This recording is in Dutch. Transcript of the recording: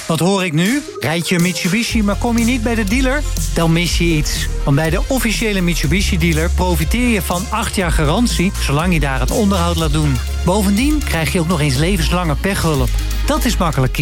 Wat hoor ik nu? Rijd je een Mitsubishi, maar kom je niet bij de dealer? Dan mis je iets. Want bij de officiële Mitsubishi-dealer profiteer je van 8 jaar garantie, zolang je daar het onderhoud laat doen. Bovendien krijg je ook nog eens levenslange pechhulp. Dat is makkelijk kiezen.